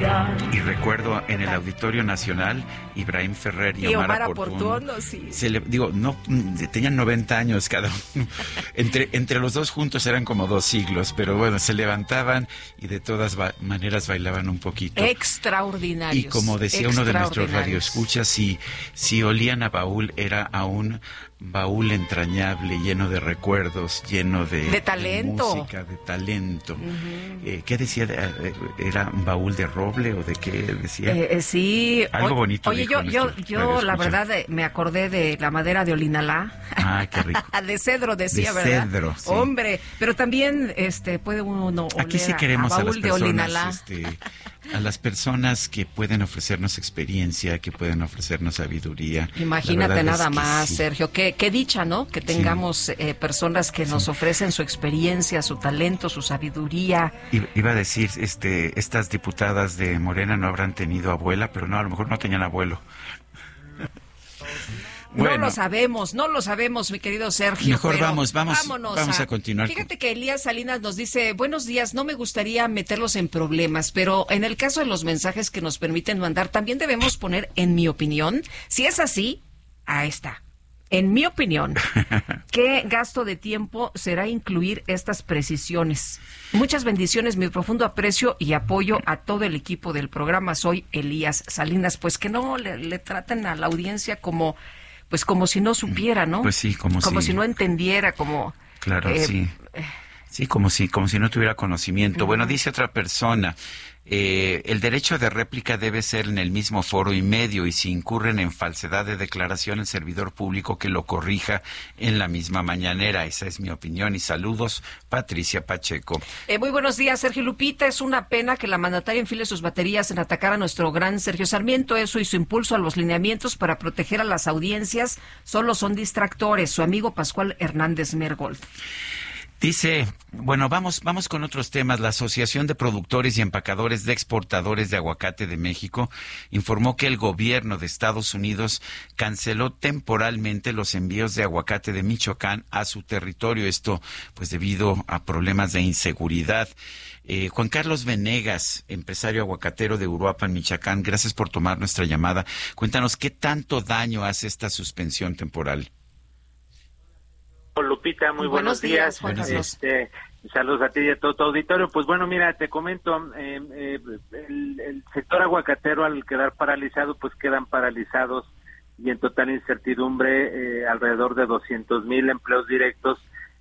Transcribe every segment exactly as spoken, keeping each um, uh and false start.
Y recuerdo en el Auditorio Nacional, Ibrahim Ferrer y, y Omar, Omar Aportuondo, Aportuondo, sí. se le, digo, no, tenían noventa años cada uno. Entre, entre los dos juntos eran como dos siglos, pero bueno, se levantaban y de todas ba- maneras bailaban un poquito. Extraordinarios. Y como decía uno de nuestros radioescuchas, si, si olían a baúl, era a un baúl entrañable, lleno de recuerdos, lleno de, de talento, de música, de talento. Uh-huh. eh, ¿Qué decía? ¿Era un baúl de roble o de qué decía? Eh, eh, sí. Algo o, bonito. Oye, yo, yo, yo la verdad eh, me acordé de la madera de Olinalá. Ah, qué rico. De cedro decía, de ¿verdad? Cedro, sí. Hombre, pero también este puede uno oler Aquí sí queremos a, a, baúl las de Olinalá. personas, este, a las personas que pueden ofrecernos experiencia, que pueden ofrecernos sabiduría. Imagínate nada más, sí. Sergio, qué, qué dicha, ¿no? Que tengamos sí. eh, personas que nos sí. ofrecen su experiencia, su talento, su sabiduría. Iba a decir, este, estas diputadas de Morena no habrán tenido abuela, pero no, a lo mejor no tenían abuelo. Bueno, no lo sabemos, no lo sabemos, mi querido Sergio. Mejor pero vamos, vamos, vámonos vamos a, a continuar. Fíjate que Elías Salinas nos dice, buenos días, no me gustaría meterlos en problemas, pero en el caso de los mensajes que nos permiten mandar, también debemos poner, en mi opinión, si es así, ahí está. En mi opinión, ¿qué gasto de tiempo será incluir estas precisiones? Muchas bendiciones, mi profundo aprecio y apoyo a todo el equipo del programa. Soy Elías Salinas. Pues que no le, le traten a la audiencia como... Pues como si no supiera, ¿no? Pues sí, como, como si... si no entendiera, como... Claro, eh, sí. Sí, como si, como si no tuviera conocimiento. Uh-huh. Bueno, dice otra persona, eh, el derecho de réplica debe ser en el mismo foro y medio, y si incurren en falsedad de declaración, el servidor público que lo corrija en la misma mañanera. Esa es mi opinión. Y saludos, Patricia Pacheco. Eh, muy buenos días, Sergio Lupita. Es una pena que la mandataria enfile sus baterías en atacar a nuestro gran Sergio Sarmiento. Eso y su impulso a los lineamientos para proteger a las audiencias solo son distractores. Su amigo Pascual Hernández Mergold. Dice, bueno, vamos vamos con otros temas. La Asociación de Productores y Empacadores de Exportadores de Aguacate de México informó que el gobierno de Estados Unidos canceló temporalmente los envíos de aguacate de Michoacán a su territorio. Esto, pues, debido a problemas de inseguridad. Eh, Juan Carlos Venegas, empresario aguacatero de Uruapan, Michoacán, gracias por tomar nuestra llamada. Cuéntanos, ¿qué tanto daño hace esta suspensión temporal? Lupita, muy buenos, buenos días. Juan Carlos. Este, saludos a ti y a todo tu auditorio. Pues bueno, mira, te comento, eh, eh, el, el sector aguacatero al quedar paralizado, pues quedan paralizados y en total incertidumbre eh, alrededor de doscientos mil empleos directos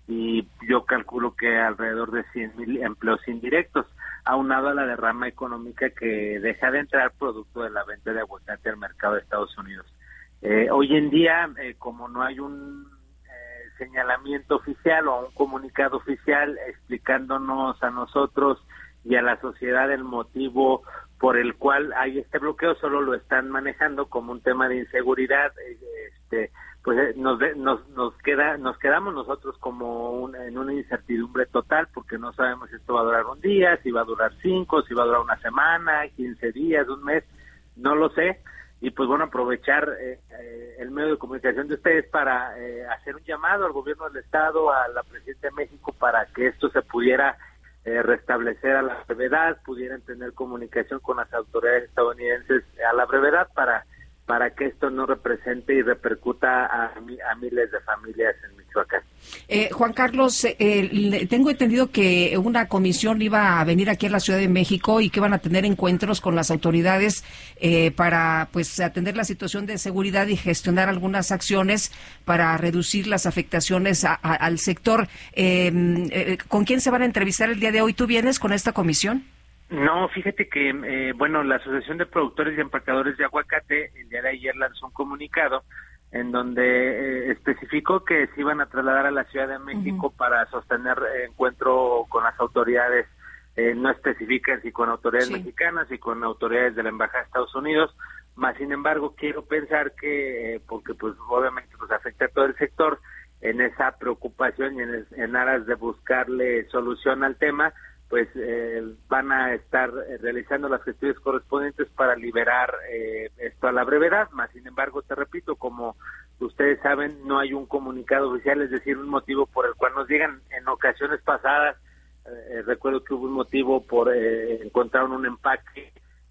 y yo calculo que alrededor de cien mil empleos indirectos, aunado a la derrama económica que deja de entrar producto de la venta de aguacate al mercado de Estados Unidos. Eh, hoy en día, eh, como no hay un señalamiento oficial o un comunicado oficial explicándonos a nosotros y a la sociedad el motivo por el cual hay este bloqueo, solo lo están manejando como un tema de inseguridad. Este, pues nos nos nos queda nos quedamos nosotros como un, en una incertidumbre total, porque no sabemos si esto va a durar un día, si va a durar cinco, si va a durar una semana, quince días, un mes, no lo sé. Y pues bueno, aprovechar eh, eh, el medio de comunicación de ustedes para eh, hacer un llamado al gobierno del estado, a la presidenta de México, para que esto se pudiera eh, restablecer a la brevedad, pudieran tener comunicación con las autoridades estadounidenses a la brevedad para para que esto no represente y repercuta a, a miles de familias en Michoacán. Eh, Juan Carlos, eh, tengo entendido que una comisión iba a venir aquí a la Ciudad de México y que van a tener encuentros con las autoridades eh, para pues atender la situación de seguridad y gestionar algunas acciones para reducir las afectaciones a, a, al sector. Eh, eh, ¿Con quién se van a entrevistar el día de hoy? ¿Tú vienes con esta comisión? No, fíjate que, eh, bueno, la Asociación de Productores y Empacadores de Aguacate el día de ayer lanzó un comunicado en donde eh, especificó que se iban a trasladar a la Ciudad de México uh-huh. para sostener encuentro con las autoridades, eh, no especifican si con autoridades sí. mexicanas y con autoridades de la Embajada de Estados Unidos, más sin embargo quiero pensar que, eh, porque pues obviamente pues afecta a todo el sector, en esa preocupación y en, en aras de buscarle solución al tema, pues eh, van a estar eh, realizando las gestiones correspondientes para liberar eh, esto a la brevedad, más sin embargo, te repito, como ustedes saben, no hay un comunicado oficial, es decir, un motivo por el cual nos llegan. En ocasiones pasadas, eh, recuerdo que hubo un motivo por eh, encontrar un empaque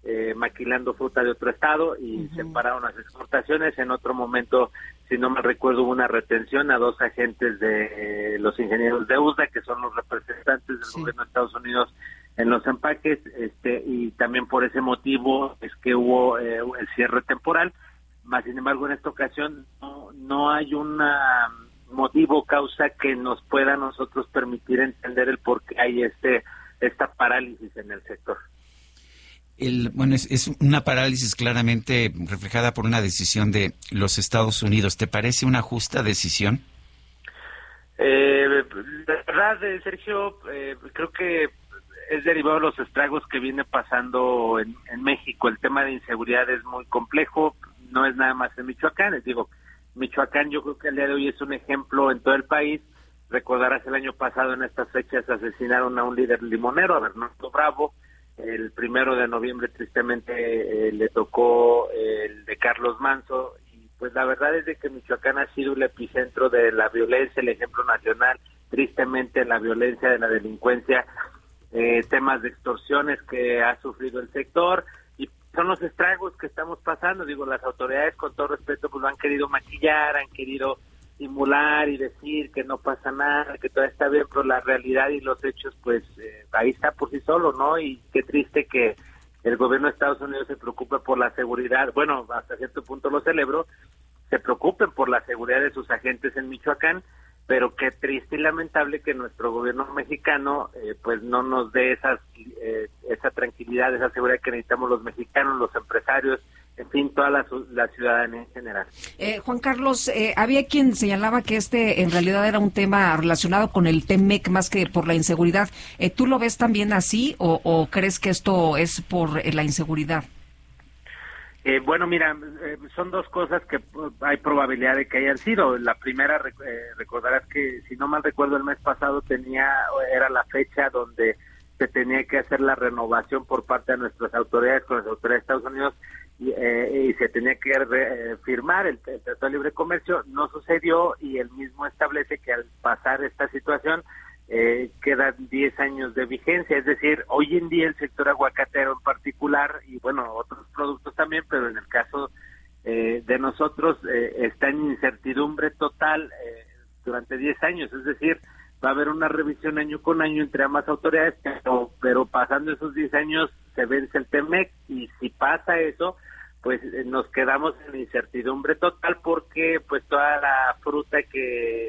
eh, maquilando fruta de otro estado y uh-huh. se pararon las exportaciones. En otro momento, si no me recuerdo, hubo una retención a dos agentes de eh, los ingenieros de U S D A, que son los representantes del sí. gobierno de Estados Unidos en los empaques, este y también por ese motivo es que hubo eh, el cierre temporal. Más sin embargo, en esta ocasión no, no hay un motivo, causa que nos pueda a nosotros permitir entender el por qué hay este esta parálisis en el sector. El, bueno, es, es una parálisis claramente reflejada por una decisión de los Estados Unidos. ¿Te parece una justa decisión? Eh, la verdad, Sergio, eh, creo que es derivado de los estragos que viene pasando en, en México. El tema de inseguridad es muy complejo, no es nada más en Michoacán. Les digo, Michoacán yo creo que el día de hoy es un ejemplo en todo el país. Recordarás el año pasado en estas fechas asesinaron a un líder limonero, a Bernardo Bravo. El primero de noviembre tristemente eh, le tocó eh, el de Carlos Manzo. Y pues la verdad es de que Michoacán ha sido el epicentro de la violencia, el ejemplo nacional. Tristemente la violencia de la delincuencia, eh, temas de extorsiones que ha sufrido el sector. Y son los estragos que estamos pasando. Digo, las autoridades, con todo respeto, pues lo han querido maquillar, han querido simular y decir que no pasa nada, que todo está bien, pero la realidad y los hechos, pues eh, ahí está por sí solo, ¿no? Y qué triste que el gobierno de Estados Unidos se preocupe por la seguridad. Bueno, hasta cierto punto lo celebro, se preocupen por la seguridad de sus agentes en Michoacán, pero qué triste y lamentable que nuestro gobierno mexicano eh, pues no nos dé esas eh, esa tranquilidad, esa seguridad que necesitamos los mexicanos, los empresarios, en fin, toda la, la ciudadanía en general. Eh, Juan Carlos, eh, había quien señalaba que este en realidad era un tema relacionado con el T M E C más que por la inseguridad. Eh, ¿Tú lo ves también así o, o crees que esto es por eh, la inseguridad? Eh, bueno, mira, eh, son dos cosas que hay probabilidad de que hayan sido. La primera, eh, recordarás que, si no mal recuerdo, el mes pasado tenía era la fecha donde se tenía que hacer la renovación por parte de nuestras autoridades con las autoridades de Estados Unidos y, eh, y se tenía que re, eh, firmar el, el Tratado de Libre Comercio. No sucedió y él mismo establece que al pasar esta situación Eh, quedan diez años de vigencia, es decir, hoy en día el sector aguacatero en particular, y bueno, otros productos también, pero en el caso eh, de nosotros eh, está en incertidumbre total eh, durante diez años, es decir, va a haber una revisión año con año entre ambas autoridades, pero, pero pasando esos diez años se vence el T M E C y si pasa eso, pues eh, nos quedamos en incertidumbre total porque pues toda la fruta que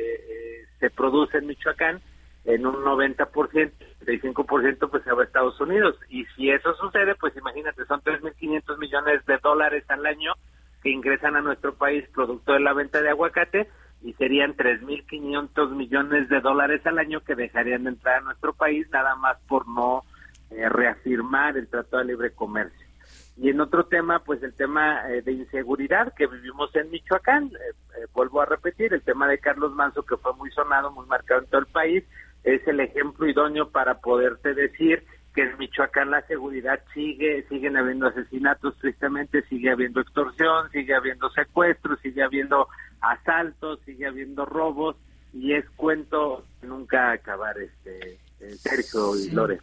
eh, se produce en Michoacán en un noventa por ciento, setenta y cinco por ciento pues se va a Estados Unidos. Y si eso sucede, pues imagínate, son tres mil quinientos millones de dólares al año que ingresan a nuestro país producto de la venta de aguacate y serían tres mil quinientos millones de dólares al año que dejarían de entrar a nuestro país nada más por no eh, reafirmar el Tratado de Libre Comercio. Y en otro tema, pues el tema eh, de inseguridad que vivimos en Michoacán, eh, eh, vuelvo a repetir, el tema de Carlos Manzo, que fue muy sonado, muy marcado en todo el país, es el ejemplo idóneo para poderte decir que en Michoacán la seguridad sigue, siguen habiendo asesinatos, tristemente sigue habiendo extorsión, sigue habiendo secuestros, sigue habiendo asaltos, sigue habiendo robos, y es cuento nunca acabar, este eh, Sergio y Lore.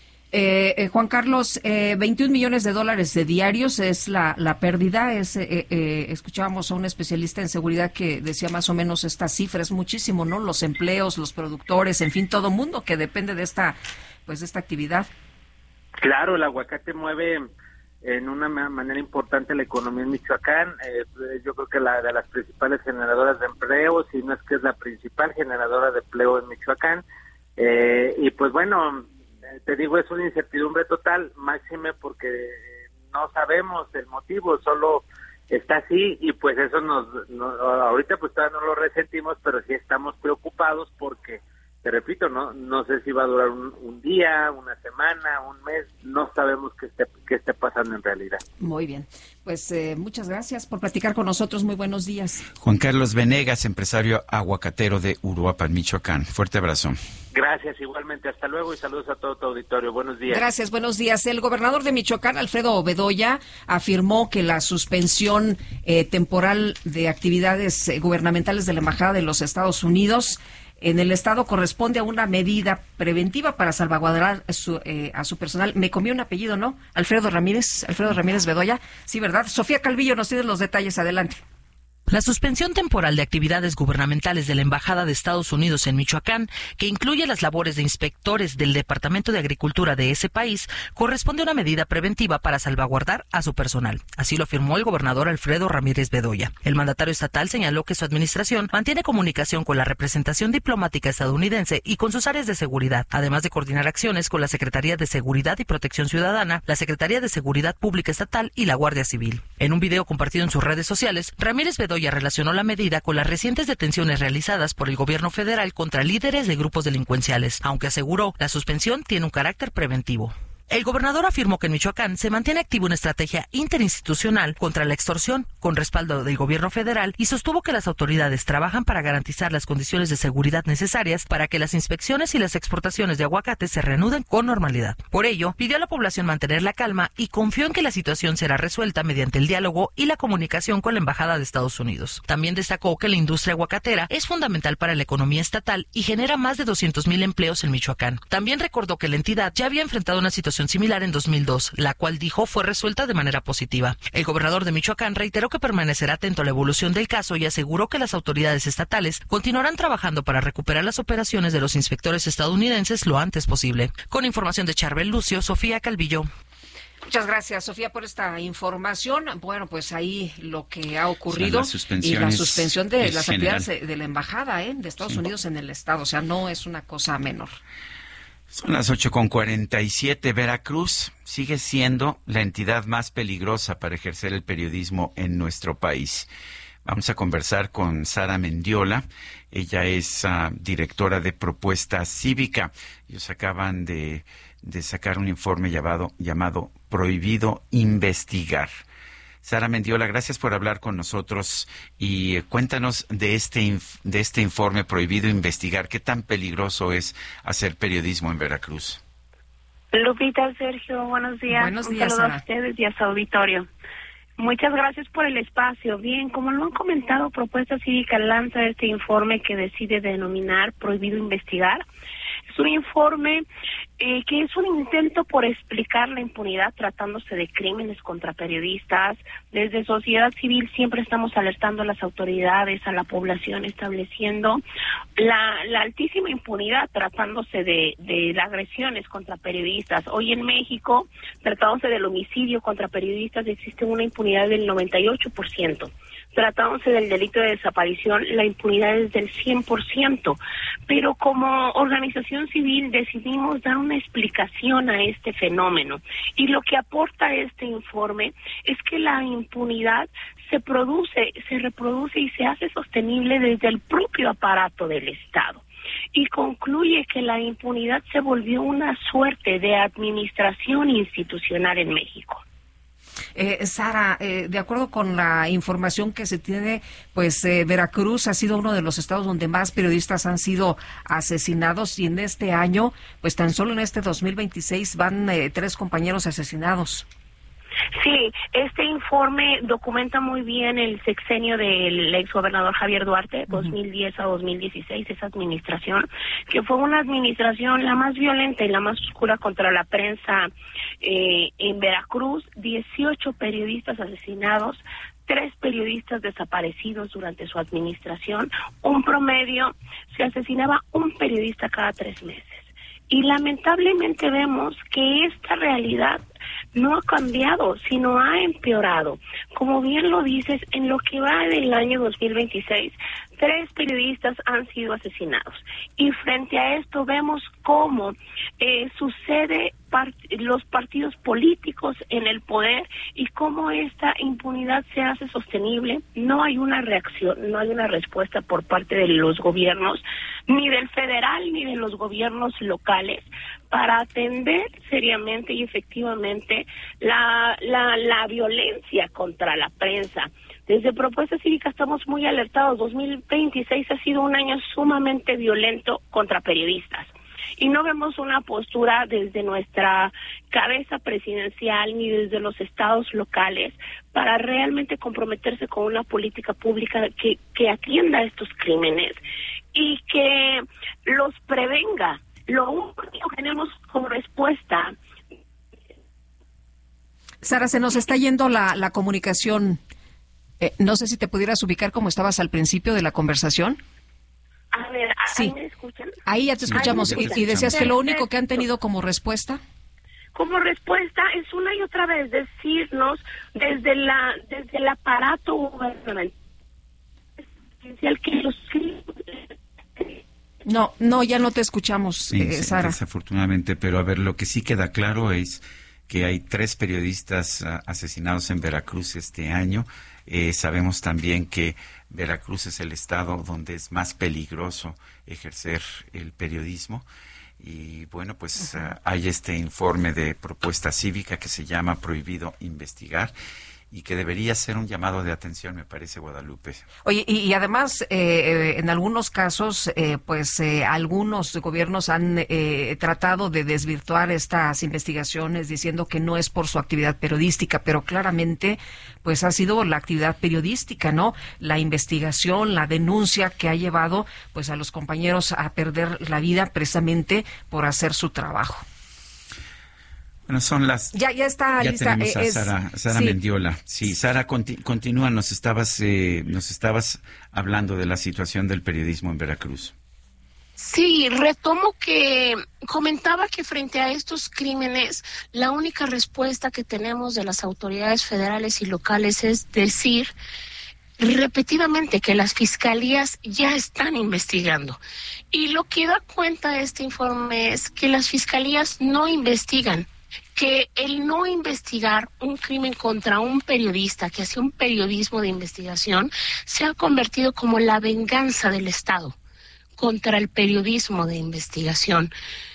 Eh, eh, Juan Carlos, eh, veintiún millones de dólares de diarios es la, la pérdida. Es, eh, eh, escuchábamos a un especialista en seguridad que decía más o menos esta cifra, es muchísimo, ¿no? Los empleos, los productores, en fin, todo mundo que depende de esta, pues, de esta actividad. Claro, el aguacate mueve en una manera importante la economía en Michoacán. Eh, yo creo que la de las principales generadoras de empleo, si no es que es la principal generadora de empleo en Michoacán. Eh, y pues bueno, te digo, es una incertidumbre total, máxime porque no sabemos el motivo, solo está así y pues eso nos, nos ahorita pues todavía no lo resentimos, pero sí estamos preocupados porque, te repito, no no sé si va a durar un, un día, una semana, un mes, no sabemos qué esté, qué esté pasando en realidad. Muy bien, pues eh, muchas gracias por platicar con nosotros, muy buenos días. Juan Carlos Venegas, empresario aguacatero de Uruapan, Michoacán. Fuerte abrazo. Gracias, igualmente, hasta luego y saludos a todo tu auditorio. Buenos días. Gracias, buenos días. El gobernador de Michoacán, Alfredo Bedoya, afirmó que la suspensión eh, temporal de actividades eh, gubernamentales de la Embajada de los Estados Unidos en el estado corresponde a una medida preventiva para salvaguardar su, eh, a su personal. Me comí un apellido, ¿no? Alfredo Ramírez, Alfredo Ramírez Bedoya. Sí, ¿verdad? Sofía Calvillo nos tiene los detalles. Adelante. La suspensión temporal de actividades gubernamentales de la Embajada de Estados Unidos en Michoacán, que incluye las labores de inspectores del Departamento de Agricultura de ese país, corresponde a una medida preventiva para salvaguardar a su personal. Así lo afirmó el gobernador Alfredo Ramírez Bedoya. El mandatario estatal señaló que su administración mantiene comunicación con la representación diplomática estadounidense y con sus áreas de seguridad, además de coordinar acciones con la Secretaría de Seguridad y Protección Ciudadana, la Secretaría de Seguridad Pública Estatal y la Guardia Civil. En un video compartido en sus redes sociales, Ramírez Bedoya relacionó la medida con las recientes detenciones realizadas por el gobierno federal contra líderes de grupos delincuenciales, aunque aseguró la suspensión tiene un carácter preventivo. El gobernador afirmó que en Michoacán se mantiene activa una estrategia interinstitucional contra la extorsión con respaldo del gobierno federal y sostuvo que las autoridades trabajan para garantizar las condiciones de seguridad necesarias para que las inspecciones y las exportaciones de aguacate se reanuden con normalidad. Por ello, pidió a la población mantener la calma y confió en que la situación será resuelta mediante el diálogo y la comunicación con la Embajada de Estados Unidos. También destacó que la industria aguacatera es fundamental para la economía estatal y genera más de doscientos mil empleos en Michoacán. También recordó que la entidad ya había enfrentado una situación similar en dos mil dos, la cual dijo fue resuelta de manera positiva. El gobernador de Michoacán reiteró que permanecerá atento a la evolución del caso y aseguró que las autoridades estatales continuarán trabajando para recuperar las operaciones de los inspectores estadounidenses lo antes posible. Con información de Charbel Lucio, Sofía Calvillo. Muchas gracias, Sofía, por esta información. Bueno, pues ahí lo que ha ocurrido o sea, y la suspensión de las general. actividades de la embajada ¿eh? de Estados sí. Unidos en el estado. O sea, no es una cosa menor. Son las ocho con cuarenta y siete. Veracruz sigue siendo la entidad más peligrosa para ejercer el periodismo en nuestro país. Vamos a conversar con Sara Mendiola. Ella es uh, directora de Propuesta Cívica. Ellos acaban de, de sacar un informe llamado, llamado Prohibido Investigar. Sara Mendiola, gracias por hablar con nosotros y eh, cuéntanos de este inf- de este informe Prohibido Investigar. ¿Qué tan peligroso es hacer periodismo en Veracruz? Lupita, Sergio, buenos días. Buenos días, Un saludo Sara. a ustedes y a su auditorio. Muchas gracias por el espacio. Bien, como lo han comentado, Propuesta Cívica lanza este informe que decide denominar Prohibido Investigar. Es un informe eh, que es un intento por explicar la impunidad tratándose de crímenes contra periodistas. Desde sociedad civil siempre estamos alertando a las autoridades, a la población, estableciendo la, la altísima impunidad tratándose de, de las agresiones contra periodistas. Hoy en México, tratándose del homicidio contra periodistas, existe una impunidad del noventa y ocho por ciento. Tratándose del delito de desaparición, la impunidad es del cien por ciento. Pero como organización civil decidimos dar una explicación a este fenómeno. Y lo que aporta este informe es que la impunidad se produce, se reproduce y se hace sostenible desde el propio aparato del Estado. Y concluye que la impunidad se volvió una suerte de administración institucional en México. Eh, Sara, eh, de acuerdo con la información que se tiene, pues eh, Veracruz ha sido uno de los estados donde más periodistas han sido asesinados y en este año, pues tan solo en este dos mil veintiséis van eh, tres compañeros asesinados. Sí, este informe documenta muy bien el sexenio del exgobernador Javier Duarte, dos mil diez a dos mil dieciséis, esa administración, que fue una administración la más violenta y la más oscura contra la prensa eh, en Veracruz, dieciocho periodistas asesinados, tres periodistas desaparecidos durante su administración, un promedio, se asesinaba un periodista cada tres meses. Y lamentablemente vemos que esta realidad no ha cambiado, sino ha empeorado. Como bien lo dices, en lo que va del año dos mil veintiséis, tres periodistas han sido asesinados. Y frente a esto vemos cómo eh, sucede part- los partidos políticos en el poder y cómo esta impunidad se hace sostenible. No hay una reacción, no hay una respuesta por parte de los gobiernos, ni del federal ni de los gobiernos locales, para atender seriamente y efectivamente la, la, la violencia contra la prensa. Desde Propuesta Cívica estamos muy alertados. dos mil veintiséis ha sido un año sumamente violento contra periodistas. y no vemos una postura desde nuestra cabeza presidencial ni desde los estados locales para realmente comprometerse con una política pública que, que atienda estos crímenes y que los prevenga. Lo único que tenemos como respuesta. Sara, se nos está yendo la, la comunicación. Eh, no sé si te pudieras ubicar como estabas al principio de la conversación. A ver, ¿ahí sí. me escuchan? Ahí ya te escuchamos. Ahí te y, y decías que lo único que han Perfecto. tenido como respuesta. Como respuesta es una y otra vez decirnos desde la desde el aparato gubernamental que los No, no, ya no te escuchamos, Sí, eh, sí, Sara. desafortunadamente, pero a ver, lo que sí queda claro es que hay tres periodistas uh, asesinados en Veracruz este año. Eh, sabemos también que Veracruz es el estado donde es más peligroso ejercer el periodismo. Y bueno, pues uh, hay este informe de propuesta cívica que se llama Prohibido Investigar y que debería ser un llamado de atención, me parece, Guadalupe. Oye, y, y además, eh, eh, en algunos casos, eh, pues eh, algunos gobiernos han eh, tratado de desvirtuar estas investigaciones diciendo que no es por su actividad periodística, pero claramente, pues ha sido la actividad periodística, ¿no? La investigación, la denuncia que ha llevado, pues a los compañeros a perder la vida precisamente por hacer su trabajo. Bueno, son las... Ya, ya está Ya lista. tenemos a eh, es- Sara, Sara sí. Mendiola. Sí, Sara, conti- continúa, nos estabas, eh, nos estabas hablando de la situación del periodismo en Veracruz. Sí, retomo que comentaba que frente a estos crímenes, la única respuesta que tenemos de las autoridades federales y locales es decir repetidamente que las fiscalías ya están investigando. Y lo que da cuenta este informe es que las fiscalías no investigan, que el no investigar un crimen contra un periodista que hacía un periodismo de investigación se ha convertido como la venganza del Estado contra el periodismo de investigación.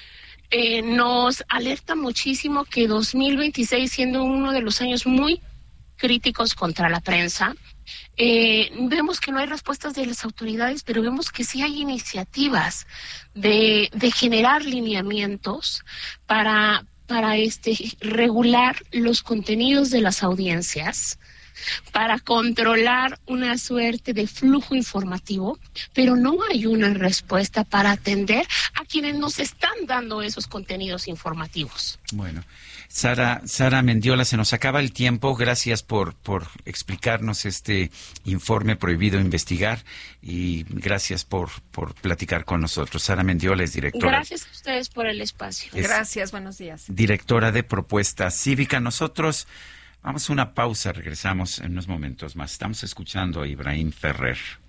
Eh, nos alerta muchísimo que dos mil veintiséis, siendo uno de los años muy críticos contra la prensa, eh, vemos que no hay respuestas de las autoridades, pero vemos que sí hay iniciativas de, de generar lineamientos para, para este, regular los contenidos de las audiencias, para controlar una suerte de flujo informativo, pero no hay una respuesta para atender a quienes nos están dando esos contenidos informativos. Bueno, Sara, Sara Mendiola, se nos acaba el tiempo. Gracias por, por explicarnos este informe Prohibido Investigar y gracias por, por platicar con nosotros. Sara Mendiola es directora. Gracias a ustedes por el espacio. Es Gracias, buenos días. Directora de Propuesta Cívica. Nosotros vamos a una pausa, regresamos en unos momentos más. Estamos escuchando a Ibrahim Ferrer.